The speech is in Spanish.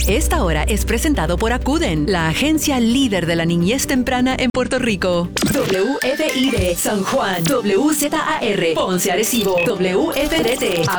Esta hora es presentado por Acuden, la agencia líder de la niñez temprana en Puerto Rico. WFID San Juan, WZAR Ponce Arecibo, WFDT